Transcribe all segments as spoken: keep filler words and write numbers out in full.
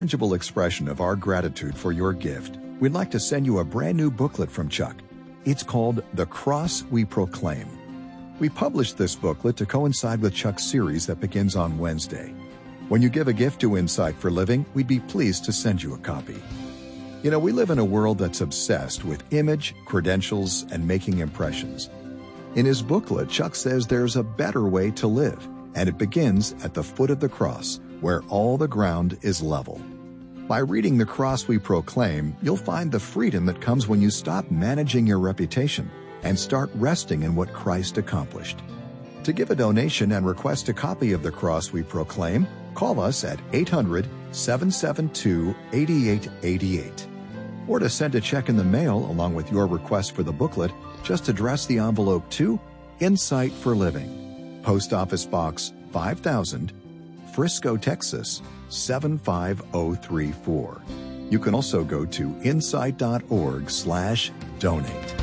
Tangible expression of our gratitude for your gift, we'd like to send you a brand new booklet from Chuck. It's called The Cross We Proclaim. We published this booklet to coincide with Chuck's series that begins on Wednesday. When you give a gift to Insight for Living, we'd be pleased to send you a copy. You know, we live in a world that's obsessed with image, credentials, and making impressions. In his booklet, Chuck says there's a better way to live, and it begins at the foot of the cross, where all the ground is level. By reading The Cross We Proclaim, you'll find the freedom that comes when you stop managing your reputation and start resting in what Christ accomplished. To give a donation and request a copy of The Cross We Proclaim, call us at eight hundred, seven seven two, eight eight eight eight. Or to send a check in the mail along with your request for the booklet, just address the envelope to Insight for Living, Post Office Box five thousand, Frisco, Texas seven five zero three four. You can also go to insight.org slash donate.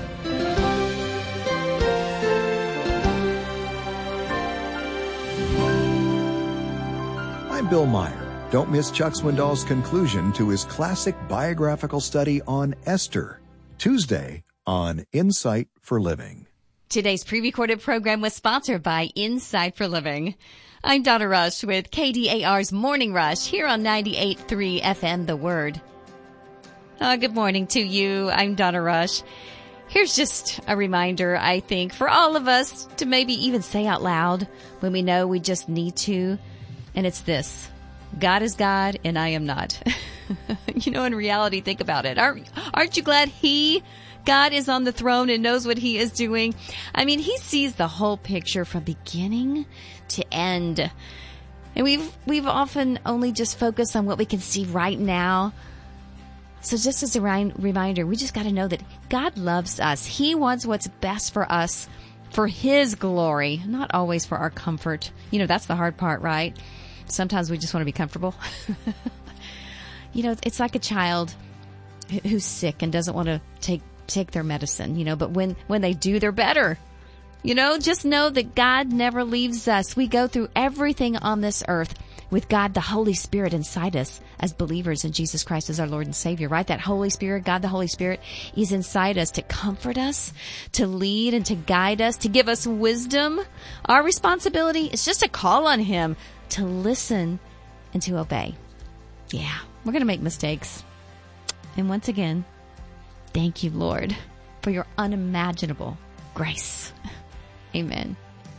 I'm Bill Meyer. Don't miss Chuck Swindoll's conclusion to his classic biographical study on Esther, Tuesday on Insight for Living. Today's pre-recorded program was sponsored by Insight for Living. I'm Donna Rush with K D A R's Morning Rush here on ninety-eight point three F M The Word. Uh, good morning to you. I'm Donna Rush. Here's just a reminder, I think, for all of us to maybe even say out loud when we know we just need to. And it's this: God is God and I am not. You know, in reality, think about it. Aren't, aren't you glad He, God, is on the throne and knows what He is doing? I mean, He sees the whole picture from beginning to end. And we've, we've often only just focused on what we can see right now. So just as a reminder, we just got to know that God loves us. He wants what's best for us, for His glory, not always for our comfort. You know, that's the hard part, right? Sometimes we just want to be comfortable. You know, it's like a child who's sick and doesn't want to take take their medicine, you know, but when, when they do, they're better. You know, just know that God never leaves us. We go through everything on this earth with God, the Holy Spirit, inside us as believers in Jesus Christ as our Lord and Savior, right? That Holy Spirit, God the Holy Spirit, is inside us to comfort us, to lead and to guide us, to give us wisdom. Our responsibility is just to call on Him, to listen and to obey. Yeah, we're going to make mistakes. And once again, thank you, Lord, for your unimaginable grace. Amen.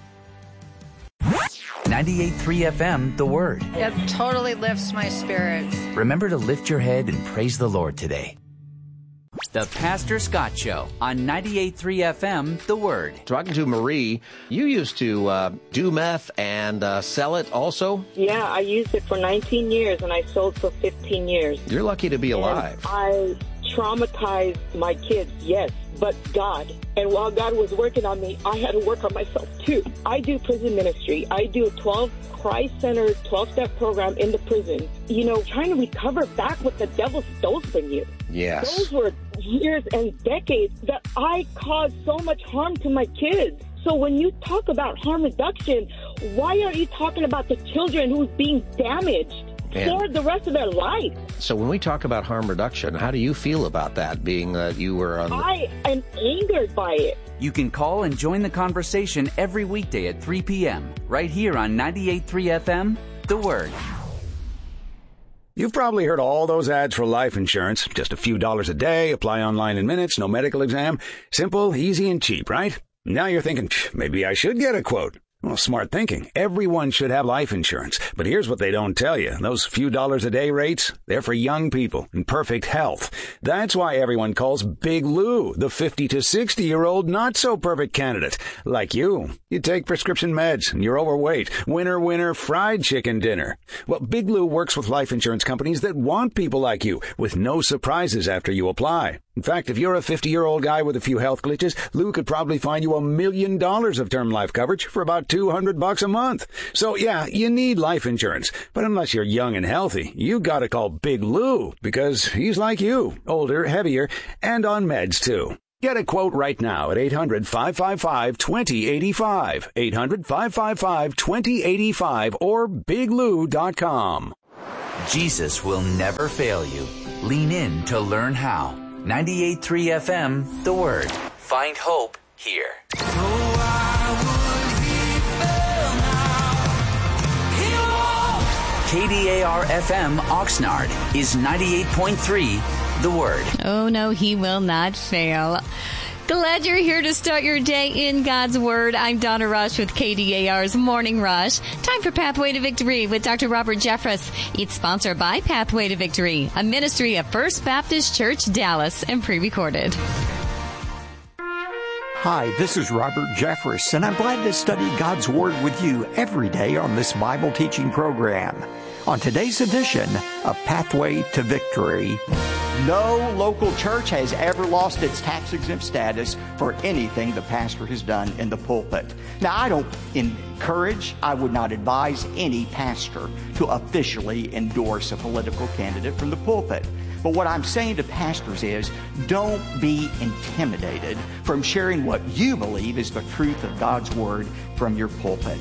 ninety-eight point three F M, The Word. It totally lifts my spirits. Remember to lift your head and praise the Lord today. The Pastor Scott Show on ninety-eight point three F M, The Word. Talking to Marie, you used to uh, do meth and uh, sell it also? Yeah, I used it for nineteen years and I sold for fifteen years. You're lucky to be and alive. I traumatized my kids, yes, but God. And while God was working on me, I had to work on myself too. I do prison ministry. I do a twelve Christ-centered twelve-step program in the prison, you know, trying to recover back what the devil stole from you. Yes. Those were years and decades that I caused so much harm to my kids. So when you talk about harm reduction, why are you talking about the children who's being damaged And for the rest of their life? So when we talk about harm reduction, how do you feel about that, being that you were on the... I am angered by it. You can call and join the conversation every weekday at three p.m. right here on ninety-eight point three F M, The Word. You've probably heard all those ads for life insurance. Just a few dollars a day, apply online in minutes, no medical exam. Simple, easy, and cheap, right? Now you're thinking, maybe I should get a quote. Well, smart thinking. Everyone should have life insurance. But here's what they don't tell you. Those few dollars a day rates, they're for young people in perfect health. That's why everyone calls Big Lou the fifty to sixty-year-old not-so-perfect candidate. Like you. You take prescription meds and you're overweight. Winner, winner, fried chicken dinner. Well, Big Lou works with life insurance companies that want people like you with no surprises after you apply. In fact, if you're a fifty-year-old guy with a few health glitches, Lou could probably find you a million dollars of term life coverage for about two hundred bucks a month. So yeah, you need life insurance. But unless you're young and healthy, you gotta call Big Lou because he's like you, older, heavier, and on meds too. Get a quote right now at eight hundred, five five five, two zero eight five, eight hundred, five five five, two zero eight five, or big lou dot com. Jesus will never fail you. Lean in to learn how. ninety-eight point three F M, The Word. Find hope here. K D A R F M Oxnard is ninety-eight point three, The Word. Oh, no, he will not fail. Glad you're here to start your day in God's Word. I'm Donna Rush with K D A R's Morning Rush. Time for Pathway to Victory with Doctor Robert Jeffress. It's sponsored by Pathway to Victory, a ministry of First Baptist Church, Dallas, and pre-recorded. Hi, this is Robert Jeffress, and I'm glad to study God's Word with you every day on this Bible teaching program. On today's edition of Pathway to Victory. No local church has ever lost its tax-exempt status for anything the pastor has done in the pulpit. Now, I don't encourage, I would not advise any pastor to officially endorse a political candidate from the pulpit. But what I'm saying to pastors is, don't be intimidated from sharing what you believe is the truth of God's Word from your pulpit.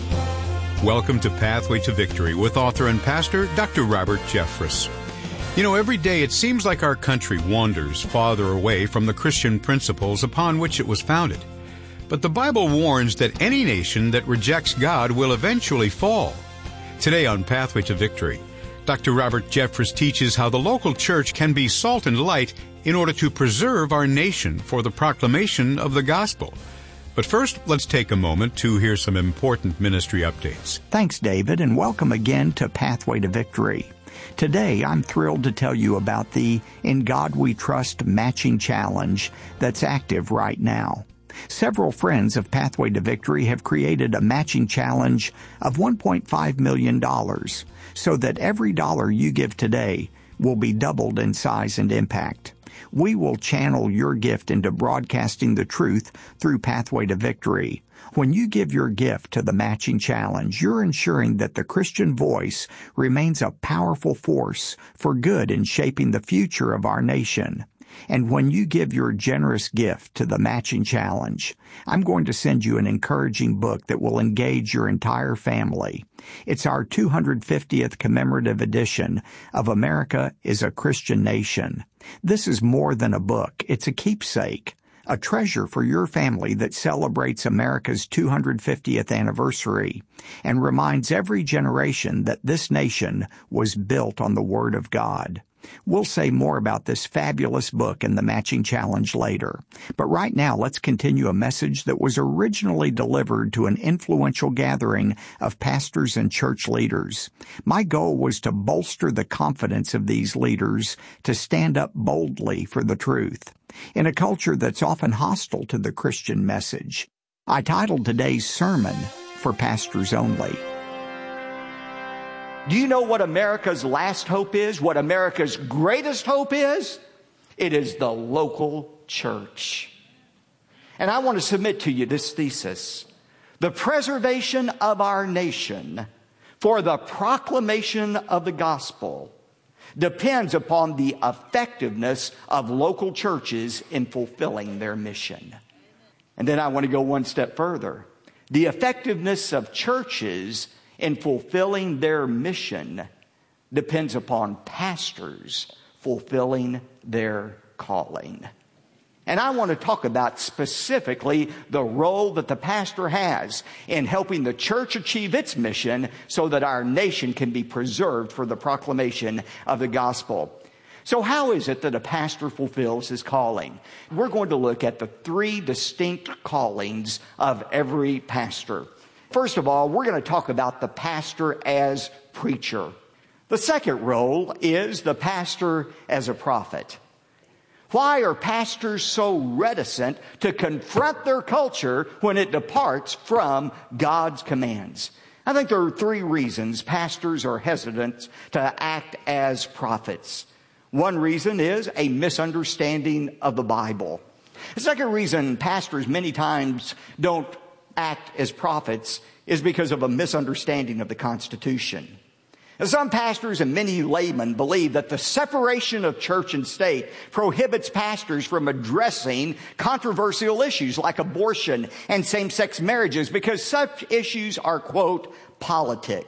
Welcome to Pathway to Victory with author and pastor Doctor Robert Jeffress. You know, every day it seems like our country wanders farther away from the Christian principles upon which it was founded. But the Bible warns that any nation that rejects God will eventually fall. Today on Pathway to Victory, Doctor Robert Jeffress teaches how the local church can be salt and light in order to preserve our nation for the proclamation of the gospel. But first, let's take a moment to hear some important ministry updates. Thanks, David, and welcome again to Pathway to Victory. Today, I'm thrilled to tell you about the In God We Trust Matching Challenge that's active right now. Several friends of Pathway to Victory have created a matching challenge of one point five million dollars so that every dollar you give today will be doubled in size and impact. We will channel your gift into broadcasting the truth through Pathway to Victory. When you give your gift to the matching challenge, you're ensuring that the Christian voice remains a powerful force for good in shaping the future of our nation. And when you give your generous gift to the matching challenge, I'm going to send you an encouraging book that will engage your entire family. It's our two hundred fiftieth commemorative edition of America is a Christian Nation. This is more than a book. It's a keepsake, a treasure for your family that celebrates America's two hundred fiftieth anniversary and reminds every generation that this nation was built on the Word of God. We'll say more about this fabulous book and the matching challenge later. But right now, let's continue a message that was originally delivered to an influential gathering of pastors and church leaders. My goal was to bolster the confidence of these leaders to stand up boldly for the truth in a culture that's often hostile to the Christian message. I titled today's sermon, For Pastors Only. Do you know what America's last hope is? What America's greatest hope is? It is the local church. And I want to submit to you this thesis. The preservation of our nation for the proclamation of the gospel depends upon the effectiveness of local churches in fulfilling their mission. And then I want to go one step further. The effectiveness of churches in fulfilling their mission depends upon pastors fulfilling their calling. And I want to talk about specifically the role that the pastor has in helping the church achieve its mission so that our nation can be preserved for the proclamation of the gospel. So how is it that a pastor fulfills his calling? We're going to look at the three distinct callings of every pastor. First of all, we're going to talk about the pastor as preacher. The second role is the pastor as a prophet. Why are pastors so reticent to confront their culture when it departs from God's commands? I think there are three reasons pastors are hesitant to act as prophets. One reason is a misunderstanding of the Bible. The second reason pastors many times don't act as prophets is because of a misunderstanding of the Constitution. And some pastors and many laymen believe that the separation of church and state prohibits pastors from addressing controversial issues like abortion and same-sex marriages because such issues are, quote, politics.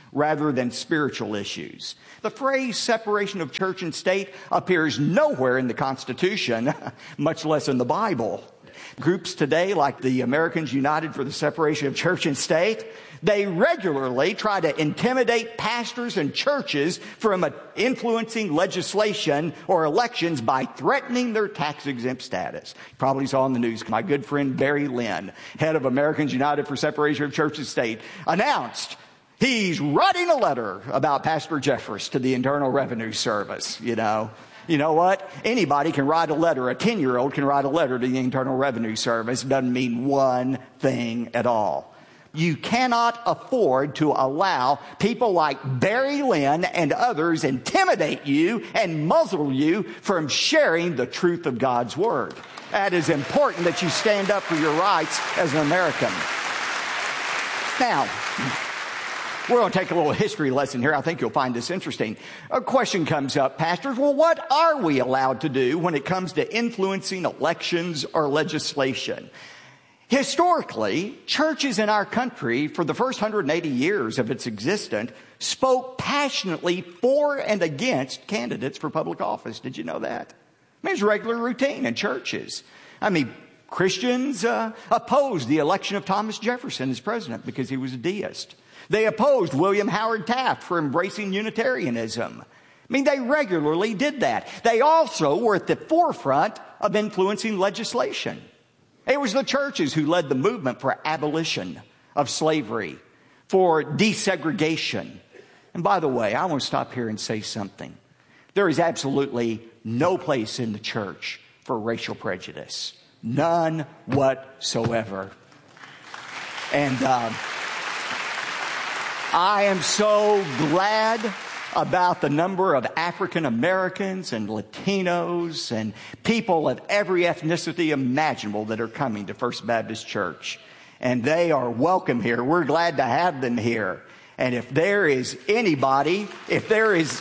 rather than spiritual issues. The phrase separation of church and state appears nowhere in the Constitution, much less in the Bible. Groups today, like the Americans United for the Separation of Church and State, they regularly try to intimidate pastors and churches from influencing legislation or elections by threatening their tax-exempt status. You probably saw in the news, my good friend Barry Lynn, head of Americans United for Separation of Church and State, announced he's writing a letter about Pastor Jeffress to the Internal Revenue Service, you know. You know what? Anybody can write a letter. A ten-year-old can write a letter to the Internal Revenue Service. It doesn't mean one thing at all. You cannot afford to allow people like Barry Lynn and others intimidate you and muzzle you from sharing the truth of God's Word. That is important that you stand up for your rights as an American. Now, we're going to take a little history lesson here. I think you'll find this interesting. A question comes up, pastors, well, what are we allowed to do when it comes to influencing elections or legislation? Historically, churches in our country, for the first one hundred eighty years of its existence, spoke passionately for and against candidates for public office. Did you know that? I mean, it's regular routine in churches. I mean, Christians uh, opposed the election of Thomas Jefferson as president because he was a deist. They opposed William Howard Taft for embracing Unitarianism. I mean, they regularly did that. They also were at the forefront of influencing legislation. It was the churches who led the movement for abolition of slavery, for desegregation. And by the way, I want to stop here and say something. There is absolutely no place in the church for racial prejudice. None whatsoever. And uh, I am so glad about the number of African Americans and Latinos and people of every ethnicity imaginable that are coming to First Baptist Church. And they are welcome here. We're glad to have them here. And if there is anybody, if there is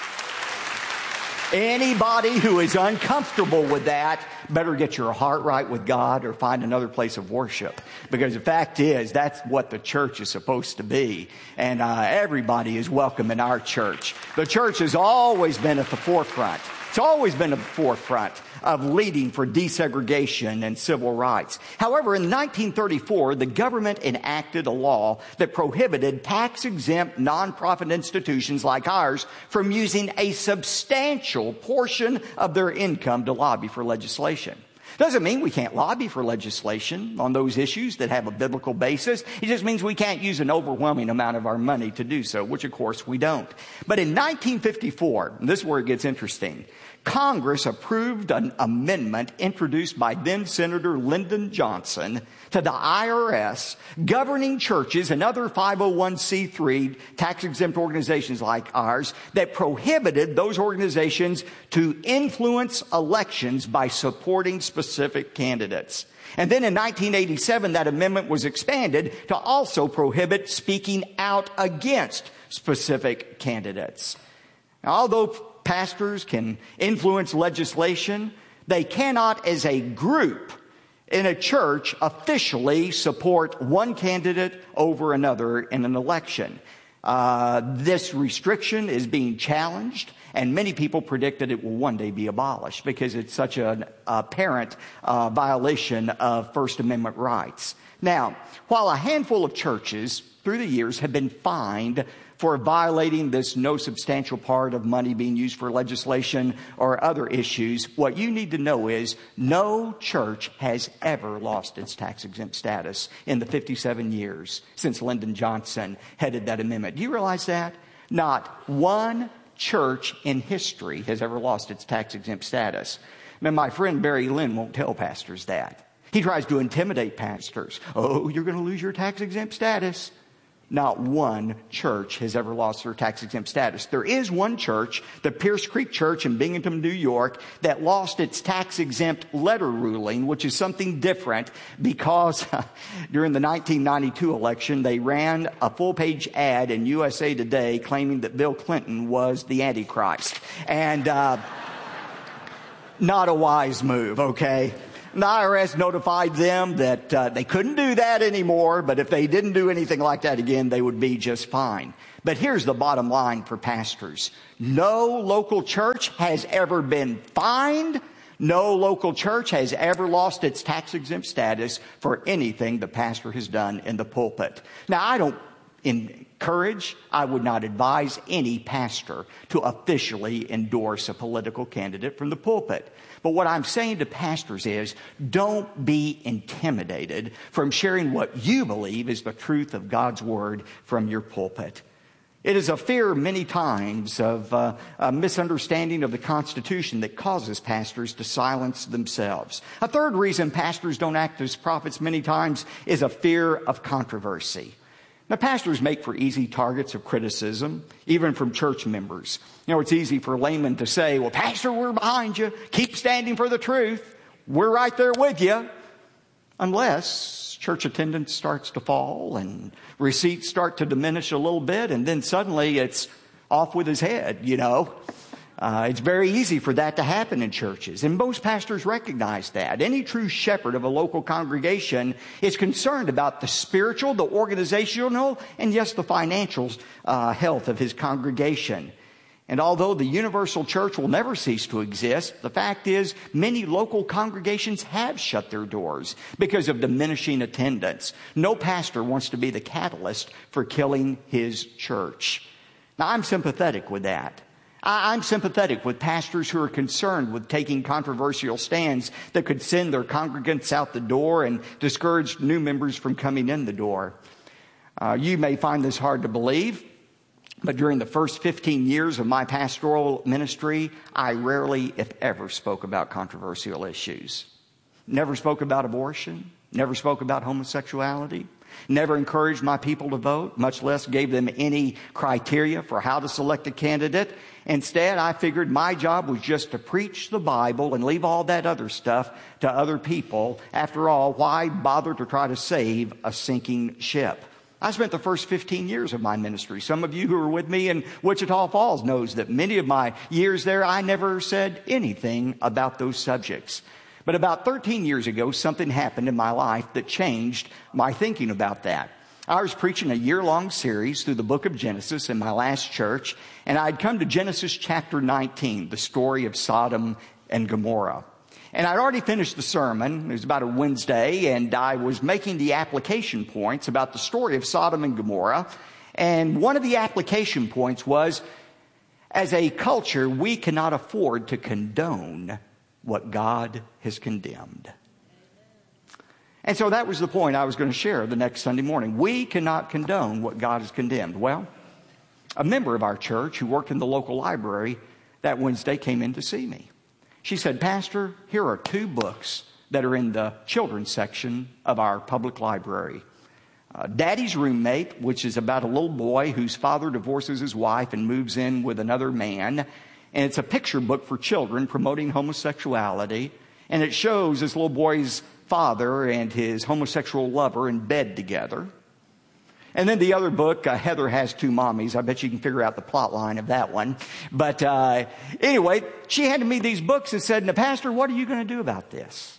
anybody who is uncomfortable with that, better get your heart right with God or find another place of worship. Because the fact is, that's what the church is supposed to be. And uh, everybody is welcome in our church. The church has always been at the forefront. It's always been at the forefront of leading for desegregation and civil rights. However, in nineteen thirty-four, the government enacted a law that prohibited tax-exempt nonprofit institutions like ours from using a substantial portion of their income to lobby for legislation. Doesn't mean we can't lobby for legislation on those issues that have a biblical basis. It just means we can't use an overwhelming amount of our money to do so, which of course we don't. But in nineteen fifty-four, and this is where it gets interesting, Congress approved an amendment introduced by then Senator Lyndon Johnson to the I R S governing churches and other five oh one c three tax-exempt organizations like ours that prohibited those organizations to influence elections by supporting specific candidates. And then in nineteen eighty-seven, that amendment was expanded to also prohibit speaking out against specific candidates. Now, although pastors can influence legislation, they cannot as a group in a church officially support one candidate over another in an election. Uh, this restriction is being challenged, and many people predict that it will one day be abolished because it's such an apparent uh, violation of First Amendment rights. Now, while a handful of churches through the years have been fined for violating this no substantial part of money being used for legislation or other issues, what you need to know is no church has ever lost its tax-exempt status in the fifty-seven years since Lyndon Johnson headed that amendment. Do you realize that? Not one church in history has ever lost its tax-exempt status. Now, my friend Barry Lynn won't tell pastors that. He tries to intimidate pastors. Oh, you're going to lose your tax-exempt status. Not one church has ever lost their tax-exempt status. There is one church, the Pierce Creek Church in Binghamton, New York, that lost its tax-exempt letter ruling, which is something different because during the nineteen ninety-two election, they ran a full-page ad in U S A Today claiming that Bill Clinton was the Antichrist. And uh, not a wise move, okay? the I R S notified them that uh, they couldn't do that anymore, but if they didn't do anything like that again, they would be just fine. But here's the bottom line for pastors. No local church has ever been fined. No local church has ever lost its tax-exempt status for anything the pastor has done in the pulpit. Now, I don't encourage, I would not advise any pastor to officially endorse a political candidate from the pulpit. But what I'm saying to pastors is, don't be intimidated from sharing what you believe is the truth of God's Word from your pulpit. It is a fear many times of uh, a misunderstanding of the Constitution that causes pastors to silence themselves. A third reason pastors don't act as prophets many times is a fear of controversy. Now, pastors make for easy targets of criticism, even from church members. You know, it's easy for laymen to say, well, Pastor, we're behind you. Keep standing for the truth. We're right there with you. Unless church attendance starts to fall and receipts start to diminish a little bit, and then suddenly it's off with his head, you know. Uh, it's very easy for that to happen in churches, and most pastors recognize that. Any true shepherd of a local congregation is concerned about the spiritual, the organizational, and yes, the financial uh, health of his congregation. And although the universal church will never cease to exist, the fact is many local congregations have shut their doors because of diminishing attendance. No pastor wants to be the catalyst for killing his church. Now, I'm sympathetic with that. I'm sympathetic with pastors who are concerned with taking controversial stands that could send their congregants out the door and discourage new members from coming in the door. Uh, you may find this hard to believe, but during the first fifteen years of my pastoral ministry, I rarely, if ever, spoke about controversial issues. Never spoke about abortion, never spoke about homosexuality, never encouraged my people to vote, much less gave them any criteria for how to select a candidate. Instead, I figured my job was just to preach the Bible and leave all that other stuff to other people. After all, why bother to try to save a sinking ship? I spent the first fifteen years of my ministry. Some of you who were with me in Wichita Falls knows that many of my years there, I never said anything about those subjects. But about thirteen years ago, something happened in my life that changed my thinking about that. I was preaching a year-long series through the book of Genesis in my last church, and I'd come to Genesis chapter nineteen, the story of Sodom and Gomorrah. And I'd already finished the sermon. It was about a Wednesday, and I was making the application points about the story of Sodom and Gomorrah. And one of the application points was, as a culture, we cannot afford to condone what God has condemned. And so that was the point I was going to share the next Sunday morning. We cannot condone what God has condemned. Well, a member of our church who worked in the local library that Wednesday came in to see me. She said, Pastor, here are two books that are in the children's section of our public library. Uh, Daddy's Roommate, which is about a little boy whose father divorces his wife and moves in with another man. And it's a picture book for children promoting homosexuality. And it shows this little boy's father and his homosexual lover in bed together. And then the other book, uh, Heather Has Two Mommies. I bet you can figure out the plot line of that one. But uh, anyway, she handed me these books and said, now, Pastor, what are you going to do about this?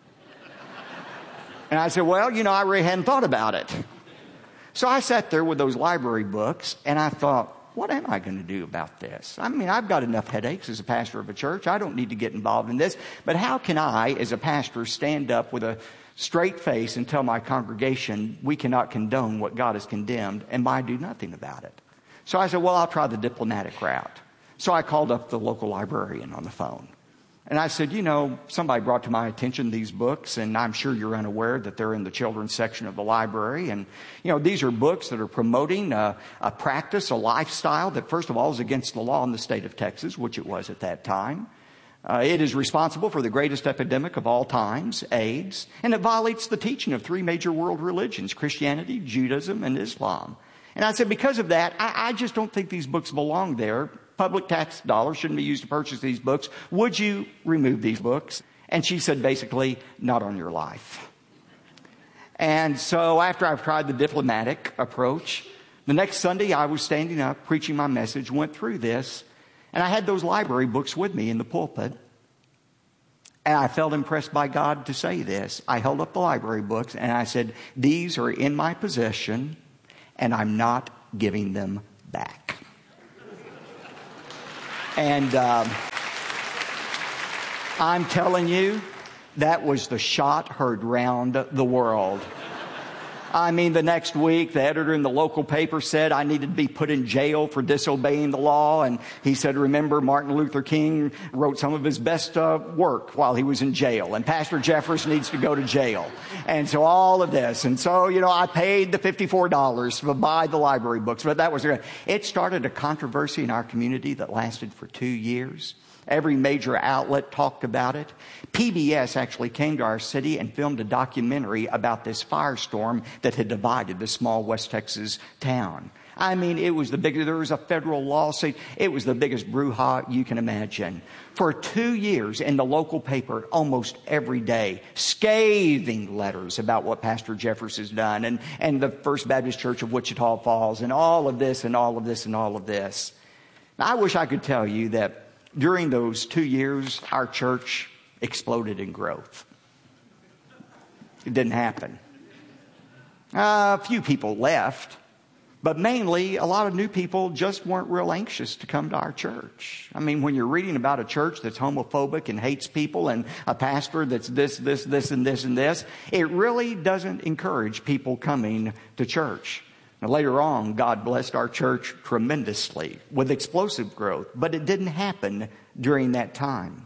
And I said, well, you know, I really hadn't thought about it. So I sat there with those library books, and I thought, what am I going to do about this? I mean, I've got enough headaches as a pastor of a church. I don't need to get involved in this. But how can I, as a pastor, stand up with a straight face and tell my congregation we cannot condone what God has condemned, and I do nothing about it? So I said, well, I'll try the diplomatic route. So I called up the local librarian on the phone. And I said, you know, somebody brought to my attention these books, and I'm sure you're unaware that they're in the children's section of the library. And, you know, these are books that are promoting a, a practice, a lifestyle that, first of all, is against the law in the state of Texas, which it was at that time. Uh, it is responsible for the greatest epidemic of all times, AIDS, and it violates the teaching of three major world religions, Christianity, Judaism, and Islam. And I said, because of that, I, I just don't think these books belong there. Public tax dollars shouldn't be used to purchase these books. Would you remove these books? And she said, basically, not on your life. And so after I've tried the diplomatic approach, the next Sunday I was standing up, preaching my message, went through this, and I had those library books with me in the pulpit. And I felt impressed by God to say this. I held up the library books and I said, these are in my possession and I'm not giving them back. And um, I'm telling you, that was the shot heard round the world. I mean, the next week, the editor in the local paper said I needed to be put in jail for disobeying the law. And he said, remember, Martin Luther King wrote some of his best uh, work while he was in jail. And Pastor Jeffress needs to go to jail. And so all of this. And so, you know, I paid the fifty-four dollars to buy the library books. But that was, it started a controversy in our community that lasted for two years. Every major outlet talked about it. P B S actually came to our city and filmed a documentary about this firestorm that had divided the small West Texas town. I mean, it was the biggest, there was a federal lawsuit. It was the biggest brouhaha you can imagine. For two years in the local paper, almost every day, scathing letters about what Pastor Jeffress has done and, and the First Baptist Church of Wichita Falls and all of this and all of this and all of this. Now, I wish I could tell you that during those two years, our church exploded in growth. It didn't happen. Uh, a few people left, but mainly a lot of new people just weren't real anxious to come to our church. I mean, when you're reading about a church that's homophobic and hates people and a pastor that's this, this, this, and this, and this, it really doesn't encourage people coming to church. Now, later on, God blessed our church tremendously with explosive growth, but it didn't happen during that time.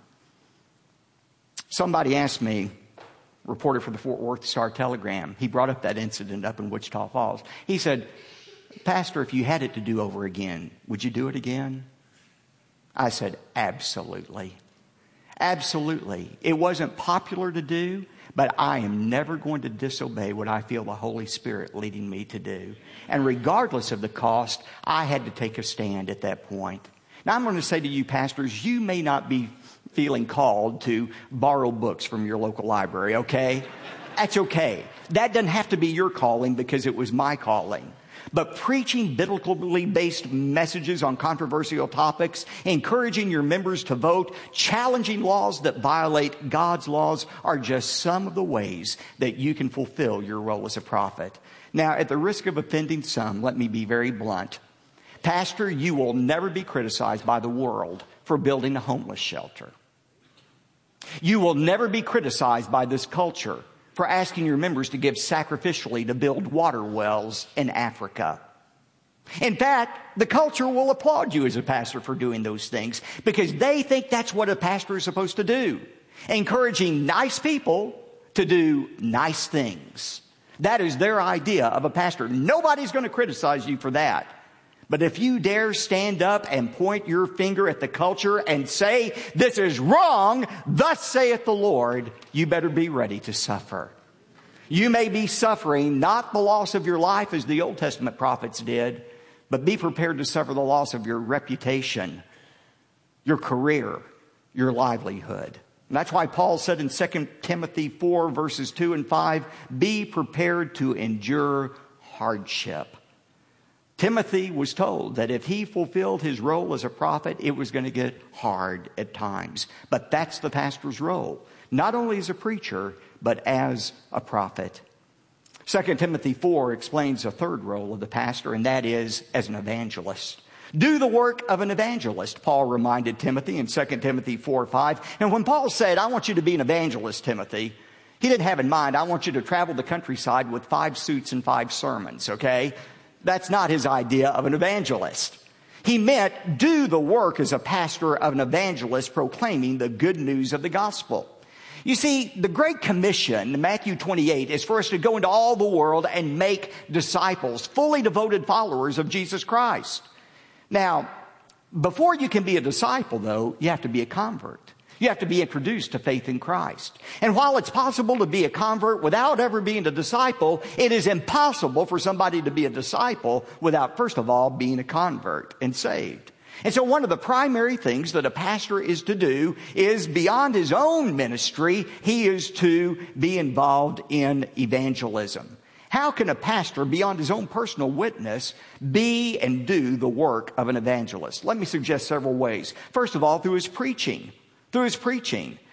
Somebody asked me, reporter for the Fort Worth Star-Telegram, he brought up that incident up in Wichita Falls. He said, Pastor, if you had it to do over again, would you do it again? I said, absolutely. Absolutely. It wasn't popular to do, but I am never going to disobey what I feel the Holy Spirit leading me to do. And regardless of the cost, I had to take a stand at that point. Now, I'm going to say to you, pastors, you may not be feeling called to borrow books from your local library, okay? That's okay. That doesn't have to be your calling because it was my calling. But preaching biblically based messages on controversial topics, encouraging your members to vote, challenging laws that violate God's laws are just some of the ways that you can fulfill your role as a prophet. Now, at the risk of offending some, let me be very blunt. Pastor, you will never be criticized by the world for building a homeless shelter. You will never be criticized by this culture for asking your members to give sacrificially to build water wells in Africa. In fact, the culture will applaud you as a pastor for doing those things because they think that's what a pastor is supposed to do. Encouraging nice people to do nice things. That is their idea of a pastor. Nobody's going to criticize you for that. But if you dare stand up and point your finger at the culture and say, this is wrong, thus saith the Lord, you better be ready to suffer. You may be suffering not the loss of your life as the Old Testament prophets did, but be prepared to suffer the loss of your reputation, your career, your livelihood. And that's why Paul said in Second Timothy four, verses two and five, be prepared to endure hardship. Timothy was told that if he fulfilled his role as a prophet, it was going to get hard at times. But that's the pastor's role, not only as a preacher, but as a prophet. Second Timothy four explains a third role of the pastor, and that is as an evangelist. Do the work of an evangelist, Paul reminded Timothy in Second Timothy four five. And when Paul said, I want you to be an evangelist, Timothy, he didn't have in mind, I want you to travel the countryside with five suits and five sermons, okay? That's not his idea of an evangelist. He meant do the work as a pastor of an evangelist proclaiming the good news of the gospel. You see, the Great Commission, Matthew twenty-eight, is for us to go into all the world and make disciples, fully devoted followers of Jesus Christ. Now, before you can be a disciple, though, you have to be a convert. You have to be introduced to faith in Christ. And while it's possible to be a convert without ever being a disciple, it is impossible for somebody to be a disciple without, first of all, being a convert and saved. And so one of the primary things that a pastor is to do is, beyond his own ministry, he is to be involved in evangelism. How can a pastor, beyond his own personal witness, be and do the work of an evangelist? Let me suggest several ways. First of all, through his preaching. Through his preaching.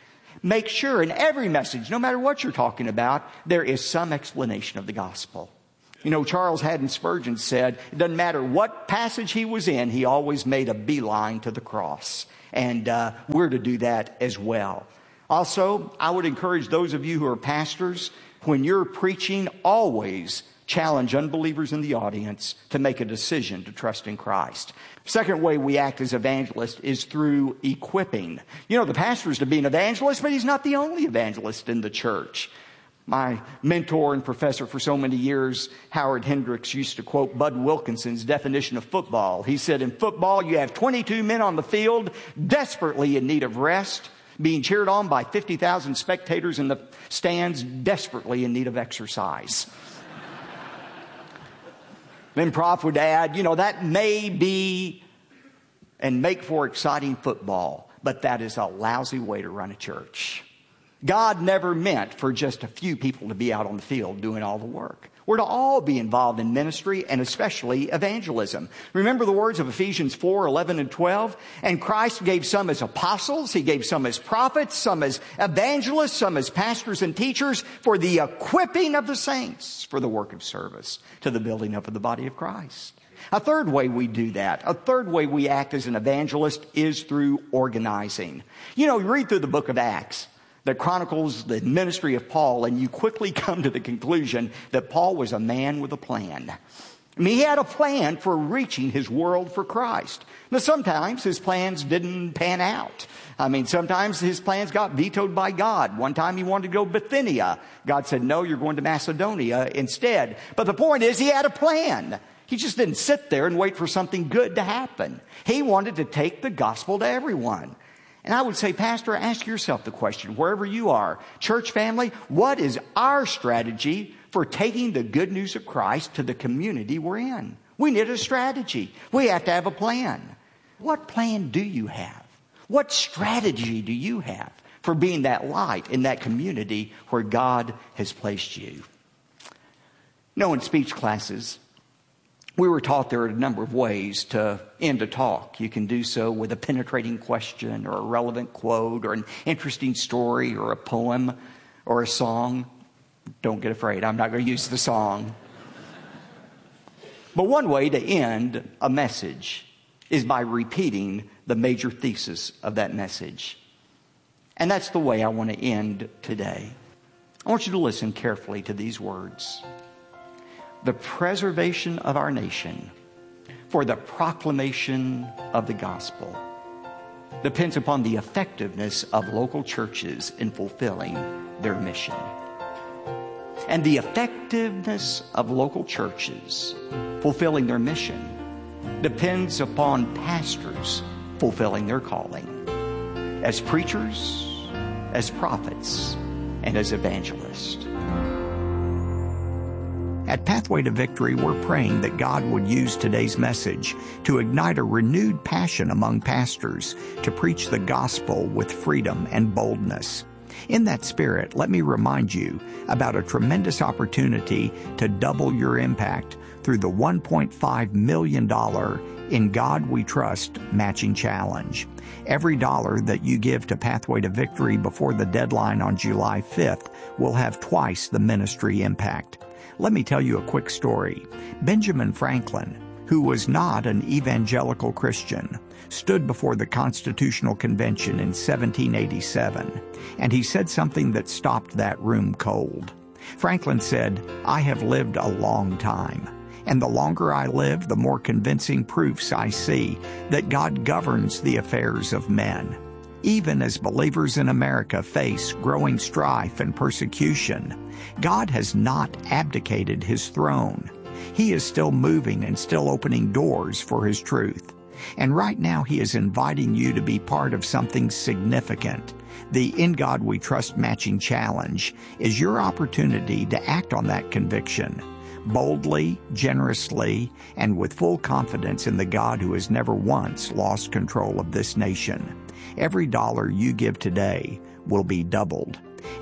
make sure in every message, no matter what you're talking about, there is some explanation of the gospel. You know, Charles Haddon Spurgeon said, it doesn't matter what passage he was in, he always made a beeline to the cross. And uh, we're to do that as well. Also, I would encourage those of you who are pastors, when you're preaching, always challenge unbelievers in the audience to make a decision to trust in Christ. Second way we act as evangelists is through equipping. You know, the pastor is to be an evangelist, but he's not the only evangelist in the church. My mentor and professor for so many years, Howard Hendricks, used to quote Bud Wilkinson's definition of football. He said, in football, you have twenty-two men on the field desperately in need of rest, being cheered on by fifty thousand spectators in the stands desperately in need of exercise. Then Prof would add, you know, that may be and make for exciting football, but that is a lousy way to run a church. God never meant for just a few people to be out on the field doing all the work. We're to all be involved in ministry and especially evangelism. Remember the words of Ephesians four, eleven, and twelve? And Christ gave some as apostles, He gave some as prophets, some as evangelists, some as pastors and teachers for the equipping of the saints for the work of service to the building up of the body of Christ. A third way we do that, a third way we act as an evangelist is through organizing. You know, you read through the book of Acts that chronicles the ministry of Paul, and you quickly come to the conclusion that Paul was a man with a plan. I mean, he had a plan for reaching his world for Christ. Now, sometimes his plans didn't pan out. I mean, sometimes his plans got vetoed by God. One time he wanted to go Bithynia. God said, no, you're going to Macedonia instead. But the point is, he had a plan. He just didn't sit there and wait for something good to happen. He wanted to take the gospel to everyone. And I would say, Pastor, ask yourself the question, wherever you are, church family, what is our strategy for taking the good news of Christ to the community we're in? We need a strategy. We have to have a plan. What plan do you have? What strategy do you have for being that light in that community where God has placed you? You know, in speech classes, we were taught there are a number of ways to end a talk. You can do so with a penetrating question or a relevant quote or an interesting story or a poem or a song. Don't get afraid, I'm not going to use the song. But one way to end a message is by repeating the major thesis of that message. And that's the way I want to end today. I want you to listen carefully to these words. The preservation of our nation for the proclamation of the gospel depends upon the effectiveness of local churches in fulfilling their mission. And the effectiveness of local churches fulfilling their mission depends upon pastors fulfilling their calling as preachers, as prophets, and as evangelists. At Pathway to Victory, we're praying that God would use today's message to ignite a renewed passion among pastors to preach the gospel with freedom and boldness. In that spirit, let me remind you about a tremendous opportunity to double your impact through the one point five million dollars In God We Trust Matching Challenge. Every dollar that you give to Pathway to Victory before the deadline on July fifth will have twice the ministry impact. Let me tell you a quick story. Benjamin Franklin, who was not an evangelical Christian, stood before the Constitutional Convention in seventeen eighty-seven, and he said something that stopped that room cold. Franklin said, "I have lived a long time, and the longer I live, the more convincing proofs I see that God governs the affairs of men. Even as believers in America face growing strife and persecution, God has not abdicated His throne. He is still moving and still opening doors for His truth. And right now He is inviting you to be part of something significant. The In God We Trust Matching Challenge is your opportunity to act on that conviction, boldly, generously, and with full confidence in the God who has never once lost control of this nation. Every dollar you give today will be doubled.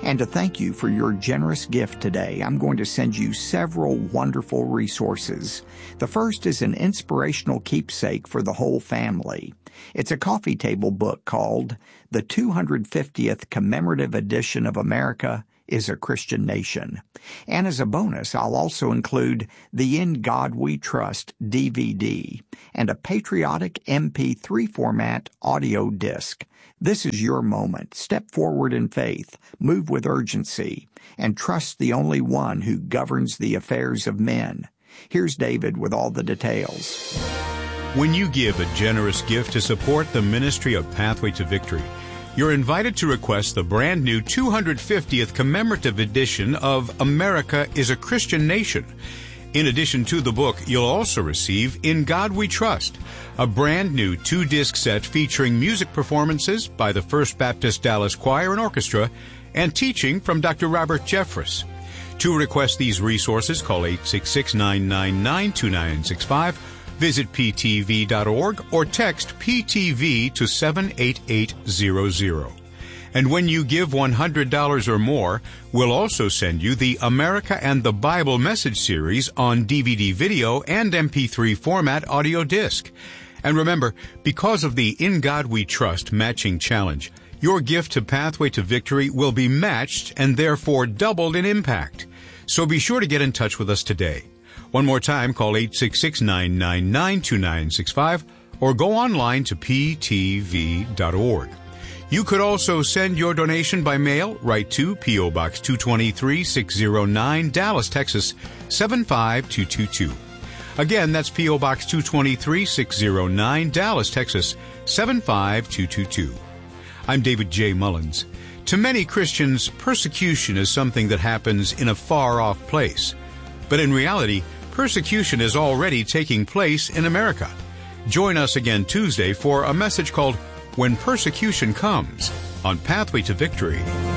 And to thank you for your generous gift today, I'm going to send you several wonderful resources. The first is an inspirational keepsake for the whole family. It's a coffee table book called The two hundred fiftieth Commemorative Edition of America is a Christian Nation. And as a bonus, I'll also include the In God We Trust D V D and a patriotic M P three format audio disc. This is your moment. Step forward in faith, move with urgency, and trust the only one who governs the affairs of men. Here's David with all the details. When you give a generous gift to support the ministry of Pathway to Victory, you're invited to request the brand new two hundred fiftieth commemorative edition of America is a Christian Nation. In addition to the book, you'll also receive In God We Trust, a brand new two-disc set featuring music performances by the First Baptist Dallas Choir and Orchestra and teaching from Doctor Robert Jeffress. To request these resources, call eight six six, nine nine nine, two nine six five, visit p t v dot org, or text P T V to seven eight eight zero zero. And when you give one hundred dollars or more, we'll also send you the America and the Bible Message Series on D V D video and M P three format audio disc. And remember, because of the In God We Trust matching challenge, your gift to Pathway to Victory will be matched and therefore doubled in impact. So be sure to get in touch with us today. One more time, call eight six six, nine nine nine, two nine six five or go online to p t v dot org. You could also send your donation by mail right to P O. Box two twenty-three, six oh nine, Dallas, Texas, seven five two two two. Again, that's P O. Box two twenty-three, six oh nine, Dallas, Texas, seven five two two two. I'm David J. Mullins. To many Christians, persecution is something that happens in a far-off place. But in reality, persecution is already taking place in America. Join us again Tuesday for a message called When Persecution Comes on Pathway to Victory.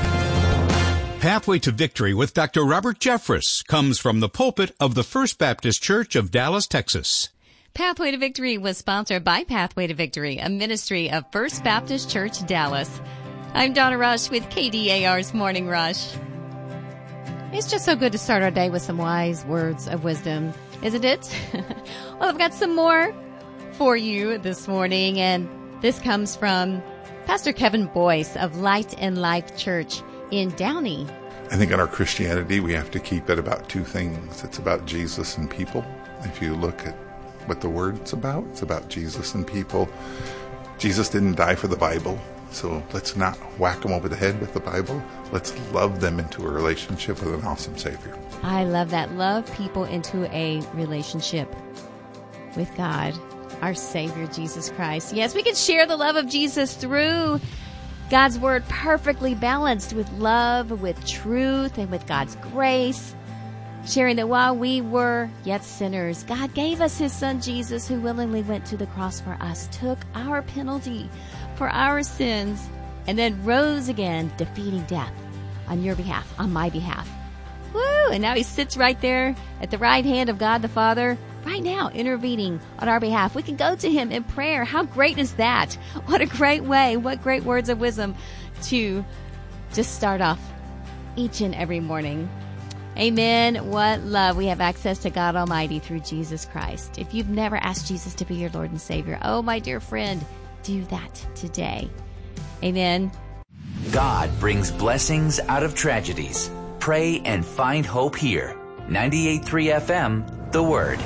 Pathway to Victory with Doctor Robert Jeffress comes from the pulpit of the First Baptist Church of Dallas, Texas. Pathway to Victory was sponsored by Pathway to Victory, a ministry of First Baptist Church, Dallas. I'm Donna Rush with K D A R's Morning Rush. It's just so good to start our day with some wise words of wisdom, isn't it? Well, I've got some more for you this morning, and this comes from Pastor Kevin Boyce of Light and Life Church in Downey. I think in our Christianity, we have to keep it about two things. It's about Jesus and people. If you look at what the Word's about, it's about Jesus and people. Jesus didn't die for the Bible, so let's not whack them over the head with the Bible. Let's love them into a relationship with an awesome Savior. I love that. Love people into a relationship with God, our Savior, Jesus Christ. Yes, we can share the love of Jesus through God's Word, perfectly balanced with love, with truth, and with God's grace. Sharing that while we were yet sinners, God gave us His Son Jesus, who willingly went to the cross for us, took our penalty for our sins, and then rose again, defeating death on your behalf, on my behalf. Woo! And now He sits right there at the right hand of God the Father, right now, intervening on our behalf. We can go to Him in prayer. How great is that? What a great way. What great words of wisdom to just start off each and every morning. Amen. What love. We have access to God Almighty through Jesus Christ. If you've never asked Jesus to be your Lord and Savior, oh, my dear friend, do that today. Amen. God brings blessings out of tragedies. Pray and find hope here. ninety-eight point three F M, The Word.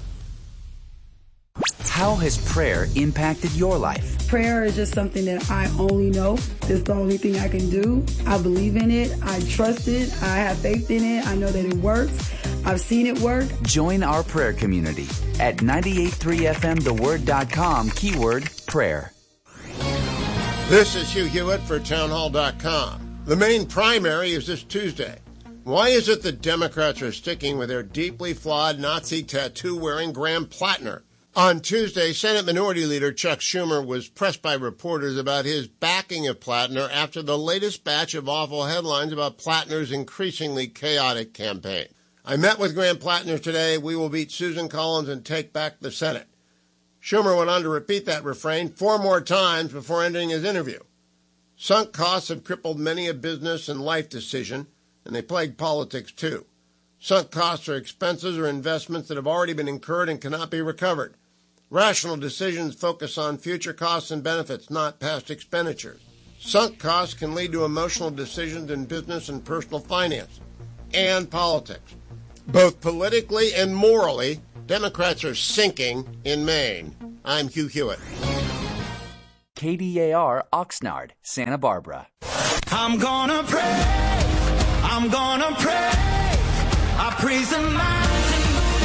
How has prayer impacted your life? Prayer is just something that I only know. It's the only thing I can do. I believe in it. I trust it. I have faith in it. I know that it works. I've seen it work. Join our prayer community at ninety-eight point three F M the word dot com, keyword prayer. This is Hugh Hewitt for townhall dot com. The main primary is this Tuesday. Why is it that Democrats are sticking with their deeply flawed Nazi tattoo-wearing Graham Plattner? On Tuesday, Senate Minority Leader Chuck Schumer was pressed by reporters about his backing of Plattner after the latest batch of awful headlines about Plattner's increasingly chaotic campaign. I met with Graham Plattner today. We will beat Susan Collins and take back the Senate. Schumer went on to repeat that refrain four more times before ending his interview. Sunk costs have crippled many a business and life decision, and they plague politics too. Sunk costs are expenses or investments that have already been incurred and cannot be recovered. Rational decisions focus on future costs and benefits, not past expenditures. Sunk costs can lead to emotional decisions in business and personal finance and politics. Both politically and morally, Democrats are sinking in Maine. I'm Hugh Hewitt. K D A R Oxnard, Santa Barbara. I'm gonna pray, I'm gonna pray, I praise the mountain,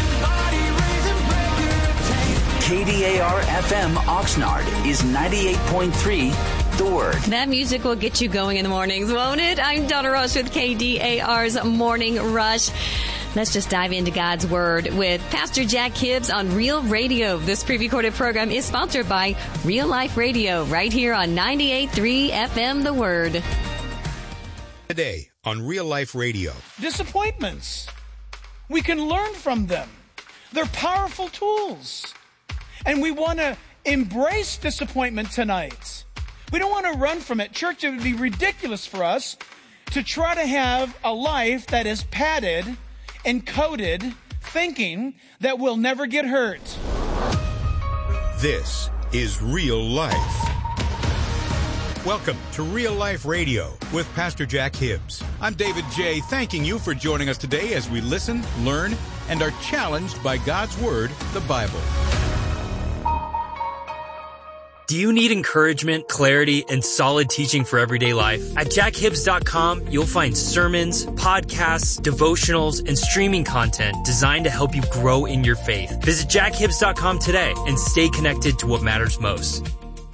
body raising breaker. K D A R F M Oxnard is ninety-eight point three, The Word. That music will get you going in the mornings, won't it? I'm Donna Rush with K D A R's Morning Rush. Let's just dive into God's Word with Pastor Jack Hibbs on Real Radio. This pre-recorded program is sponsored by Real Life Radio, right here on ninety-eight point three F M The Word. Today on Real Life Radio. Disappointments. We can learn from them. They're powerful tools. And we want to embrace disappointment tonight. We don't want to run from it. Church, it would be ridiculous for us to try to have a life that is padded and coated, thinking that we'll never get hurt. This is Real Life. Welcome to Real Life Radio with Pastor Jack Hibbs. I'm David J., thanking you for joining us today as we listen, learn, and are challenged by God's Word, the Bible. Do you need encouragement, clarity, and solid teaching for everyday life? At jack hibbs dot com, you'll find sermons, podcasts, devotionals, and streaming content designed to help you grow in your faith. Visit jack hibbs dot com today and stay connected to what matters most.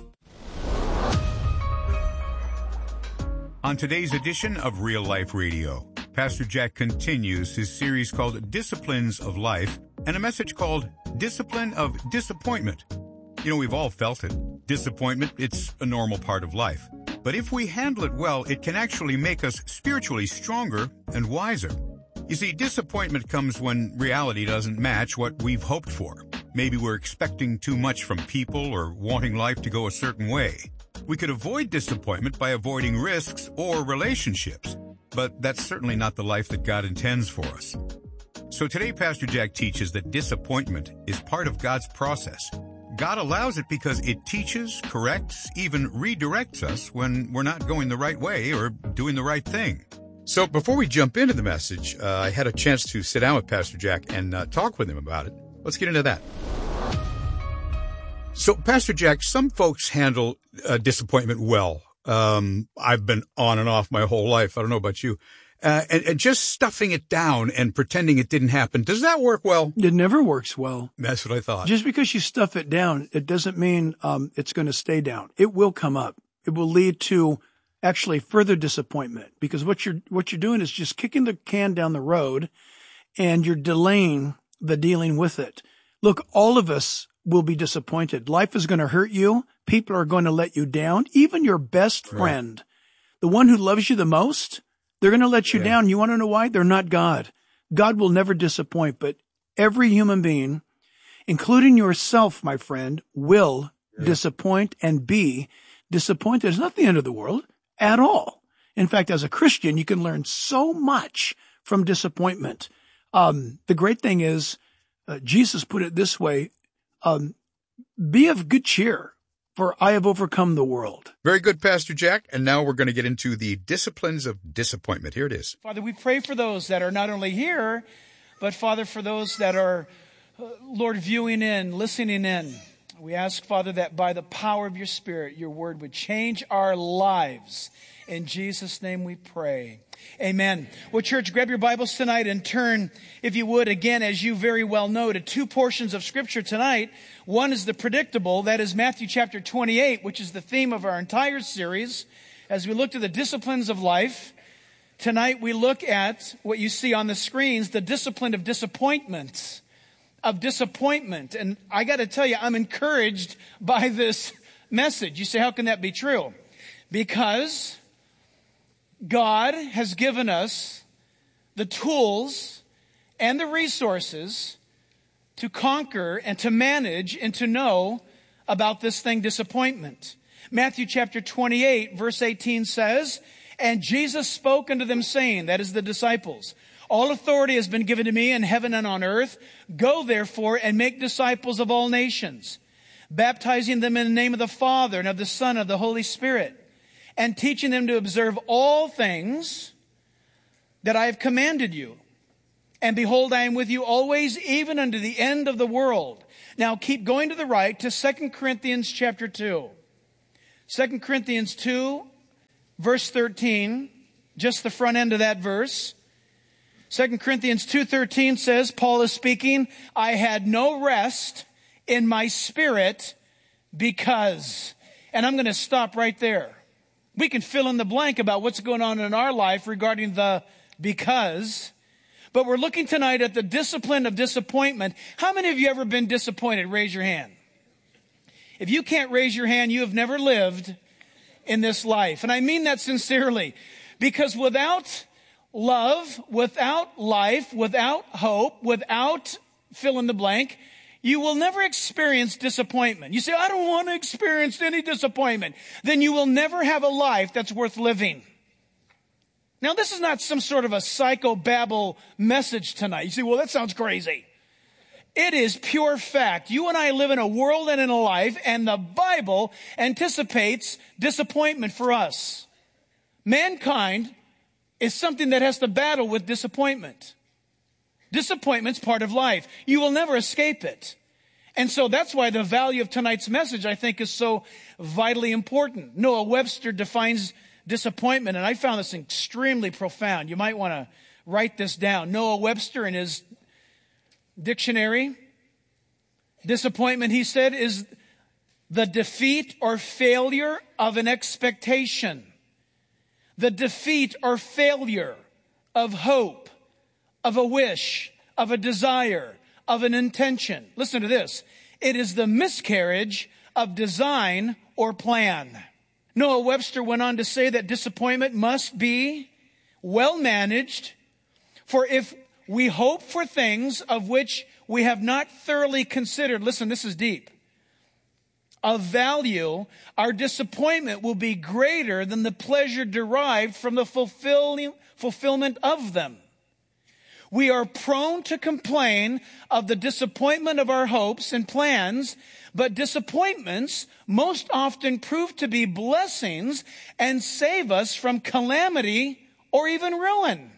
On today's edition of Real Life Radio, Pastor Jack continues his series called Disciplines of Life and a message called Discipline of Disappointment. You know, we've all felt it. Disappointment, it's a normal part of life. But if we handle it well, it can actually make us spiritually stronger and wiser. You see, disappointment comes when reality doesn't match what we've hoped for. Maybe we're expecting too much from people or wanting life to go a certain way. We could avoid disappointment by avoiding risks or relationships, but that's certainly not the life that God intends for us. So today, Pastor Jack teaches that disappointment is part of God's process. God allows it because it teaches, corrects, even redirects us when we're not going the right way or doing the right thing. So before we jump into the message, uh, I had a chance to sit down with Pastor Jack and uh, talk with him about it. Let's get into that. So, Pastor Jack, some folks handle uh, disappointment well. Um, I've been on and off my whole life. I don't know about you. Uh, and, and just stuffing it down and pretending it didn't happen. Does that work well? It never works well. That's what I thought. Just because you stuff it down, it doesn't mean um, it's going to stay down. It will come up. It will lead to actually further disappointment, because what you're what you're doing is just kicking the can down the road, and you're delaying the dealing with it. Look, all of us will be disappointed. Life is going to hurt you. People are going to let you down. Even your best friend, right, the one who loves you the most, they're going to let you yeah. down. You want to know why? They're not God. God will never disappoint, but every human being, including yourself, my friend, will yeah. disappoint and be disappointed. It's not the end of the world at all. In fact, as a Christian, you can learn so much from disappointment. Um, the great thing is, uh, Jesus put it this way, um, be of good cheer, for I have overcome the world. Very good, Pastor Jack. And now we're going to get into the disciplines of disappointment. Here it is. Father, we pray for those that are not only here, but Father, for those that are, uh, Lord, viewing in, listening in. We ask, Father, that by the power of your Spirit, your word would change our lives. In Jesus' name we pray. Amen. Well, church, grab your Bibles tonight and turn, if you would, again, as you very well know, to two portions of Scripture tonight. One is the predictable, that is Matthew chapter twenty-eight, which is the theme of our entire series. As we look to the disciplines of life, tonight we look at what you see on the screens, the discipline of disappointment. Of disappointment. And I got to tell you, I'm encouraged by this message. You say, how can that be true? Because God has given us the tools and the resources to conquer and to manage and to know about this thing, disappointment. Matthew chapter twenty-eight, verse eighteen says, "And Jesus spoke unto them, saying," that is the disciples, "All authority has been given to me in heaven and on earth. Go therefore and make disciples of all nations, baptizing them in the name of the Father and of the Son and of the Holy Spirit, and teaching them to observe all things that I have commanded you. And behold, I am with you always, even unto the end of the world." Now keep going to the right to Second Corinthians chapter two. Second Corinthians two, verse thirteen, just the front end of that verse. Second Corinthians two thirteen says, Paul is speaking, "I had no rest in my spirit because..." And I'm going to stop right there. We can fill in the blank about what's going on in our life regarding the because. But we're looking tonight at the discipline of disappointment. How many of you ever been disappointed? Raise your hand. If you can't raise your hand, you have never lived in this life. And I mean that sincerely. Because without love, without life, without hope, without fill in the blank, you will never experience disappointment. You say, "I don't want to experience any disappointment." Then you will never have a life that's worth living. Now, this is not some sort of a psychobabble message tonight. You say, "Well, that sounds crazy." It is pure fact. You and I live in a world and in a life, and the Bible anticipates disappointment for us. Mankind is something that has to battle with disappointment. Disappointment's part of life. You will never escape it. And so that's why the value of tonight's message, I think, is so vitally important. Noah Webster defines disappointment, and I found this extremely profound. You might want to write this down. Noah Webster, in his dictionary, disappointment, he said, is the defeat or failure of an expectation. The defeat or failure of hope, of a wish, of a desire, of an intention. Listen to this. It is the miscarriage of design or plan. Noah Webster went on to say that disappointment must be well managed, for if we hope for things of which we have not thoroughly considered, listen, this is deep, of value, our disappointment will be greater than the pleasure derived from the fulfilling, fulfillment of them. We are prone to complain of the disappointment of our hopes and plans, but disappointments most often prove to be blessings and save us from calamity or even ruin.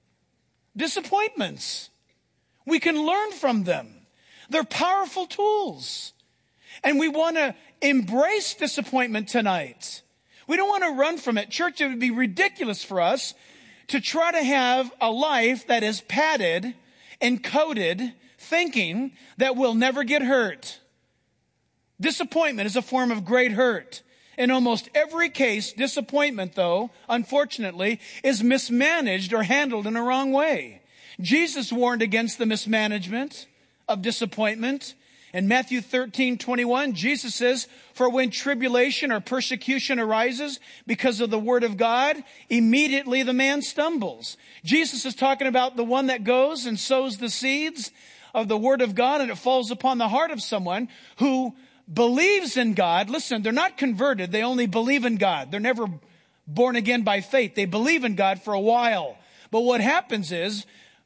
Disappointments. We can learn from them. They're powerful tools. And we want to embrace disappointment tonight. We don't want to run from it. Church, it would be ridiculous for us to try to have a life that is padded and coated, thinking that we'll never get hurt. Disappointment is a form of great hurt. In almost every case, disappointment, though, unfortunately, is mismanaged or handled in a wrong way. Jesus warned against the mismanagement of disappointment. In Matthew thirteen twenty-one, Jesus says, "For when tribulation or persecution arises because of the word of God, immediately the man stumbles." Jesus is talking about the one that goes and sows the seeds of the word of God, and it falls upon the heart of someone who believes in God. Listen, they're not converted. They only believe in God. They're never born again by faith. They believe in God for a while. But what happens is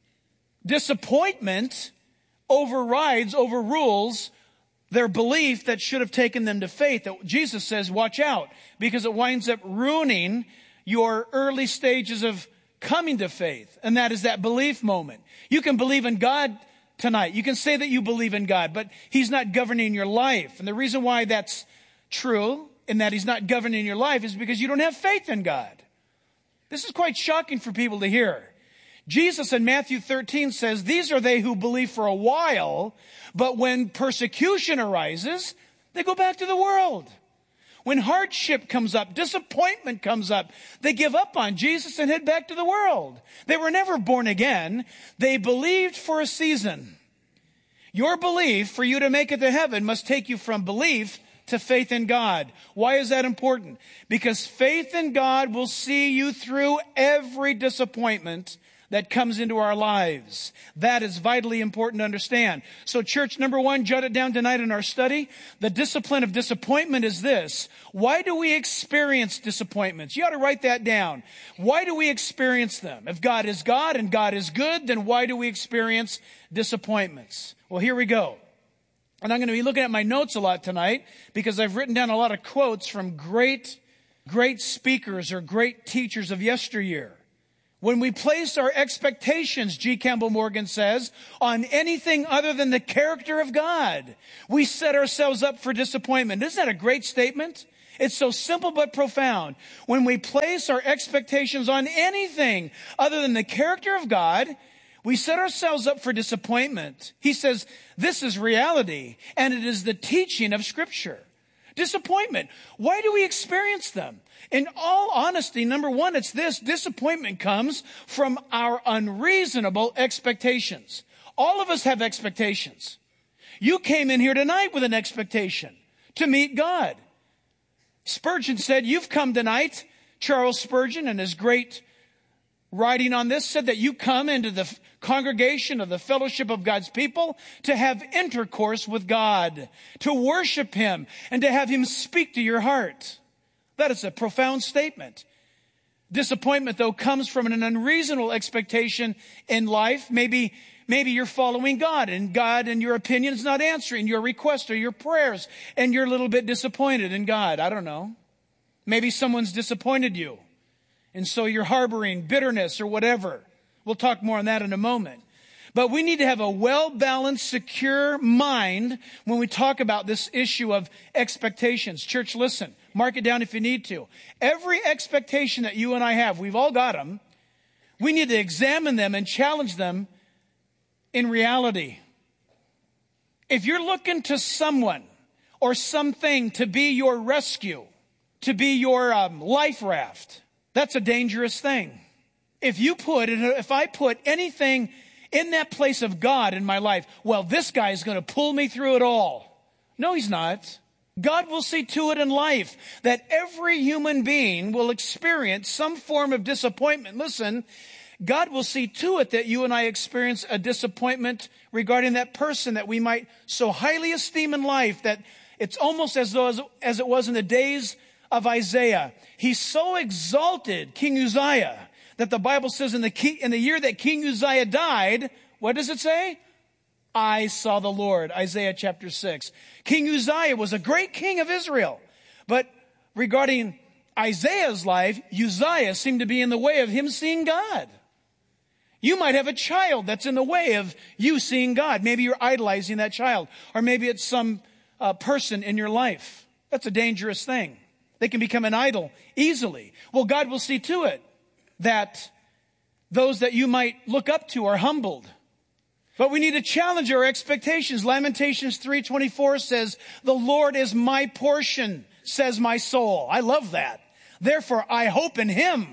disappointment overrides, overrules their belief that should have taken them to faith. That Jesus says, watch out, because it winds up ruining your early stages of coming to faith. And that is that belief moment. You can believe in God tonight. You can say that you believe in God, but He's not governing your life. And the reason why that's true, and that He's not governing your life, is because you don't have faith in God. This is quite shocking for people to hear. Jesus in Matthew thirteen says, "These are they who believe for a while, but when persecution arises, they go back to the world." When hardship comes up, disappointment comes up, they give up on Jesus and head back to the world. They were never born again. They believed for a season. Your belief for you to make it to heaven must take you from belief to faith in God. Why is that important? Because faith in God will see you through every disappointment that comes into our lives. That is vitally important to understand. So church, number one, jot it down tonight in our study. The discipline of disappointment is this. Why do we experience disappointments? You ought to write that down. Why do we experience them? If God is God and God is good, then why do we experience disappointments? Well, here we go. And I'm going to be looking at my notes a lot tonight because I've written down a lot of quotes from great, great speakers or great teachers of yesteryear. When we place our expectations, G. Campbell Morgan says, on anything other than the character of God, we set ourselves up for disappointment. Isn't that a great statement? It's so simple but profound. When we place our expectations on anything other than the character of God, we set ourselves up for disappointment. He says, this is reality, and it is the teaching of Scripture. Disappointment. Why do we experience them? In all honesty, number one, it's this. Disappointment comes from our unreasonable expectations. All of us have expectations. You came in here tonight with an expectation to meet God. Spurgeon said, you've come tonight, Charles Spurgeon, in his great writing on this, said that you come into the congregation of the fellowship of God's people to have intercourse with God, to worship Him, and to have Him speak to your heart. That is a profound statement. Disappointment, though, comes from an unreasonable expectation in life. Maybe, maybe you're following God, and God, in your opinion, is not answering your request or your prayers, and you're a little bit disappointed in God. I don't know. Maybe someone's disappointed you, and so you're harboring bitterness or whatever. We'll talk more on that in a moment. But we need to have a well-balanced, secure mind when we talk about this issue of expectations. Church, listen. Mark it down if you need to. Every expectation that you and I have, we've all got them. We need to examine them and challenge them in reality. If you're looking to someone or something to be your rescue, to be your um, life raft, that's a dangerous thing. If you put, if I put anything in that place of God in my life, well, this guy is going to pull me through it all. No, He's not. God will see to it in life that every human being will experience some form of disappointment. Listen, God will see to it that you and I experience a disappointment regarding that person that we might so highly esteem in life that it's almost as though as, as it was in the days of Isaiah. He so exalted King Uzziah that the Bible says in the, key, in the year that King Uzziah died, what does it say? I saw the Lord, Isaiah chapter six. King Uzziah was a great king of Israel. But regarding Isaiah's life, Uzziah seemed to be in the way of him seeing God. You might have a child that's in the way of you seeing God. Maybe you're idolizing that child. Or maybe it's some uh, person in your life. That's a dangerous thing. They can become an idol easily. Well, God will see to it that those that you might look up to are humbled. But we need to challenge our expectations. Lamentations three twenty-four says, the Lord is my portion, says my soul. I love that. Therefore, I hope in Him.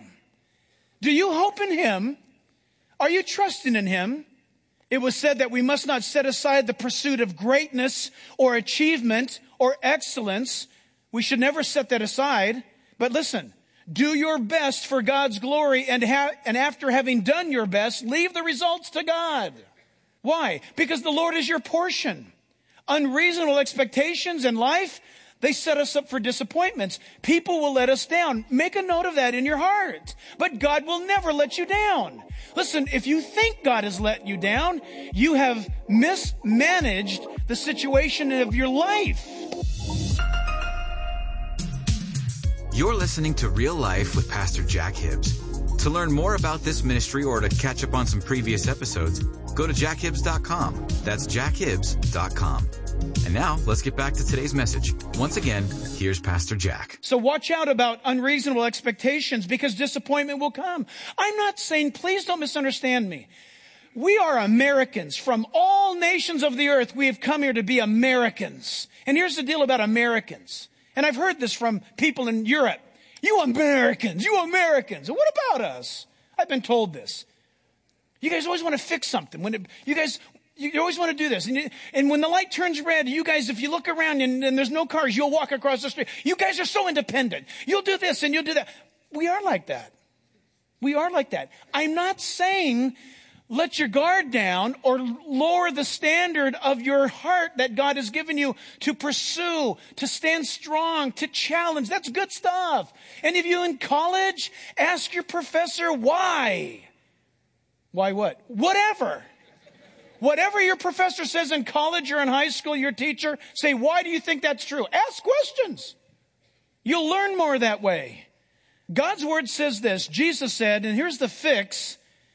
Do you hope in Him? Are you trusting in Him? It was said that we must not set aside the pursuit of greatness or achievement or excellence. We should never set that aside. But listen, do your best for God's glory, and, ha- and after having done your best, leave the results to God. Why? Because the Lord is your portion. Unreasonable expectations in life, they set us up for disappointments. People will let us down. Make a note of that in your heart. But God will never let you down. Listen, if you think God has let you down, you have mismanaged the situation of your life. You're listening to Real Life with Pastor Jack Hibbs. To learn more about this ministry or to catch up on some previous episodes, go to jack hibbs dot com. That's jack hibbs dot com. And now, let's get back to today's message. Once again, here's Pastor Jack. So watch out about unreasonable expectations because disappointment will come. I'm not saying, please don't misunderstand me. We are Americans from all nations of the earth. We have come here to be Americans. And here's the deal about Americans. And I've heard this from people in Europe. You Americans, you Americans. What about us? I've been told this. You guys always want to fix something. When it, you guys, you always want to do this. And, you, and when the light turns red, you guys, if you look around and, and there's no cars, you'll walk across the street. You guys are so independent. You'll do this and you'll do that. We are like that. We are like that. I'm not saying let your guard down or lower the standard of your heart that God has given you to pursue, to stand strong, to challenge. That's good stuff. Any of you in college, ask your professor why. Why what? Whatever. Whatever your professor says in college or in high school, your teacher, say, why do you think that's true? Ask questions. You'll learn more that way. God's word says this. Jesus said, and here's the fix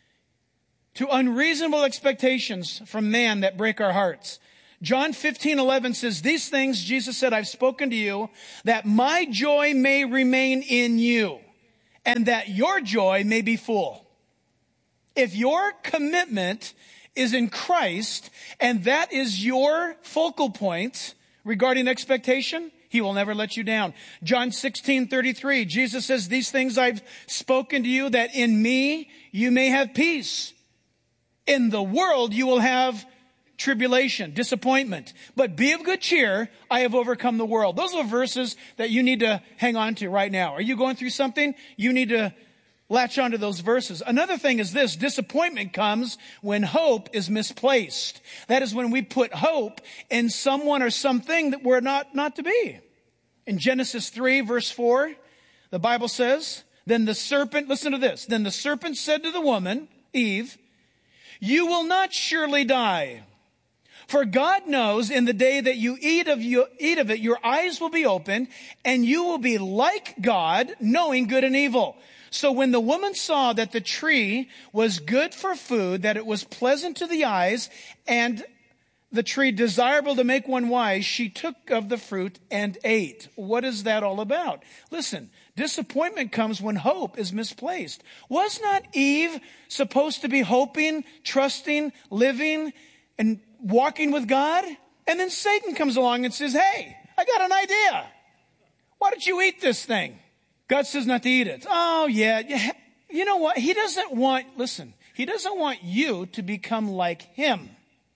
to unreasonable expectations from man that break our hearts. John fifteen eleven says, these things, Jesus said, I've spoken to you, that my joy may remain in you, and that your joy may be full. If your commitment is in Christ, and that is your focal point regarding expectation, he will never let you down. John sixteen thirty-three, Jesus says, these things I've spoken to you, that in me you may have peace. In the world you will have tribulation, disappointment. But be of good cheer, I have overcome the world. Those are verses that you need to hang on to right now. Are you going through something? You need to latch onto those verses. Another thing is this: disappointment comes when hope is misplaced. That is when we put hope in someone or something that we're not, not to be. In Genesis three, verse four, the Bible says, then the serpent, listen to this, then the serpent said to the woman, Eve, you will not surely die. For God knows in the day that you eat of, you eat of it, your eyes will be opened, and you will be like God, knowing good and evil. So when the woman saw that the tree was good for food, that it was pleasant to the eyes, and the tree desirable to make one wise, she took of the fruit and ate. What is that all about? Listen, disappointment comes when hope is misplaced. Was not Eve supposed to be hoping, trusting, living, and walking with God? And then Satan comes along and says, hey, I got an idea. Why don't you eat this thing? God says not to eat it. Oh, yeah. You know what? He doesn't want, listen, he doesn't want you to become like him.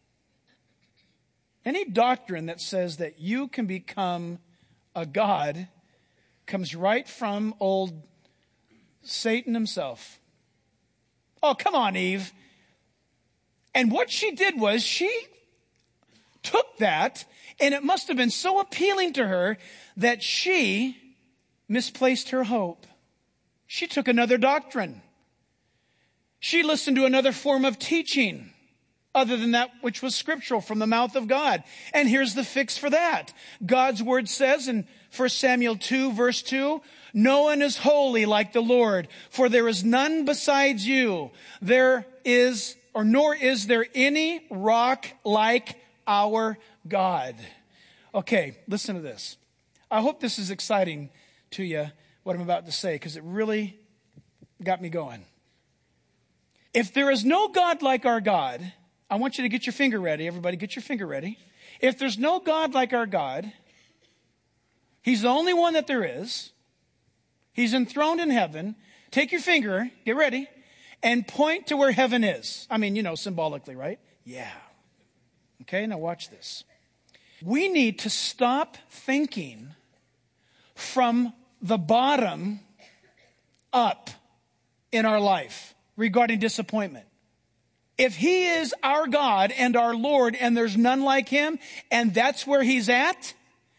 Any doctrine that says that you can become a god comes right from old Satan himself. Oh, come on, Eve. And what she did was she took that, and it must have been so appealing to her that she misplaced her hope. She took another doctrine. She listened to another form of teaching other than that which was scriptural from the mouth of God. And here's the fix for that. God's word says in First Samuel two, verse two, no one is holy like the Lord, for there is none besides you. There is, or nor is there any rock like our God. Okay, listen to this. I hope this is exciting to you, what I'm about to say, because it really got me going. If there is no God like our God, I want you to get your finger ready. Everybody get your finger ready. If there's no God like our God, he's the only one that there is. He's enthroned in heaven. Take your finger, get ready, and point to where heaven is. I mean, you know, symbolically, right? Yeah. Okay, now watch this. We need to stop thinking from the bottom up in our life regarding disappointment. If he is our God and our Lord and there's none like him, and that's where he's at,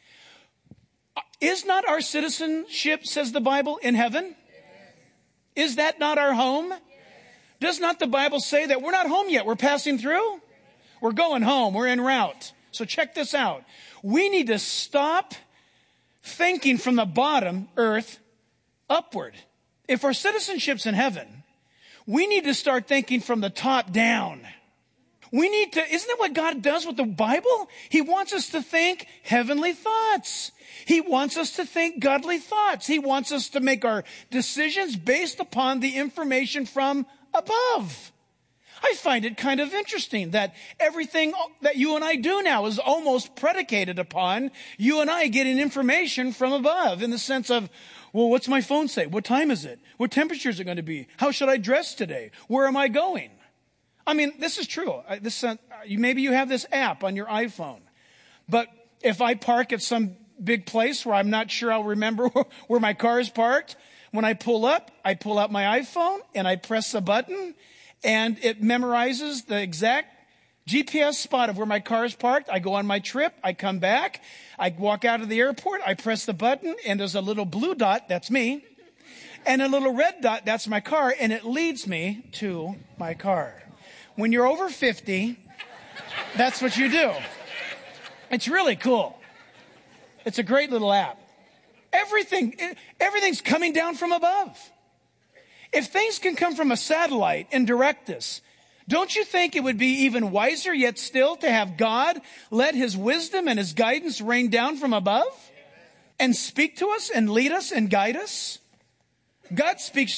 is not our citizenship, says the Bible, in heaven? Is that not our home? Does not the Bible say that we're not home yet? We're passing through? We're going home. We're en route. So check this out. We need to stop thinking from the bottom, earth, upward. If our citizenship's in heaven, we need to start thinking from the top down. We need to, isn't that what God does with the Bible? He wants us to think heavenly thoughts. He wants us to think godly thoughts. He wants us to make our decisions based upon the information from above. I find it kind of interesting that everything that you and I do now is almost predicated upon you and I getting information from above, in the sense of, well, what's my phone say? What time is it? What temperature is it going to be? How should I dress today? Where am I going? I mean, this is true. This, uh, maybe you have this app on your iPhone. But if I park at some big place where I'm not sure I'll remember where my car is parked, When I pull up, I pull out my iPhone and I press a button and it memorizes the exact G P S spot of where my car is parked. I go on my trip. I come back. I walk out of the airport. I press the button and there's a little blue dot. That's me. And a little red dot. That's my car. And it leads me to my car. When you're over fifty, that's what you do. It's really cool. It's a great little app. Everything, everything's coming down from above. If things can come from a satellite and direct us, don't you think it would be even wiser yet still to have God let his wisdom and his guidance rain down from above and speak to us and lead us and guide us? God speaks